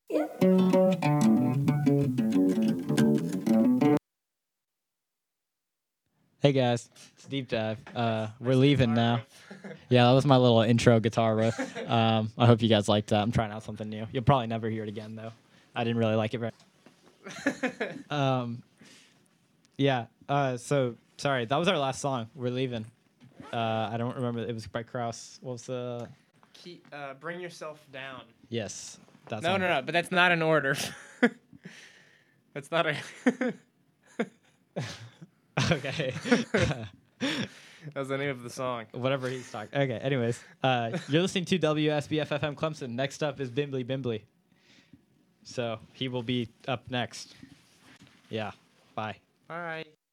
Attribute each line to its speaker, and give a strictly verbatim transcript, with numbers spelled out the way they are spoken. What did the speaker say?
Speaker 1: Hey guys, it's Deep Dive. Uh, we're leaving now. Yeah, that was my little intro guitar riff. Um, I hope you guys liked that. I'm trying out something new. You'll probably never hear it again though. I didn't really like it very. Um, yeah. Uh, so sorry, that was our last song. We're leaving. Uh, I don't remember. It was by Kraus. What was the?
Speaker 2: Keep, uh, bring yourself down.
Speaker 1: Yes, that's
Speaker 2: No,
Speaker 1: on.
Speaker 2: no, no. But that's not in order. That's not a.
Speaker 1: Okay.
Speaker 2: That's the name of the song.
Speaker 1: Whatever he's talking. Okay. Anyways, uh, you're listening to W S B F F M Clemson. Next up is Bimbly Bimbly. So he will be up next. Yeah. Bye.
Speaker 2: All right.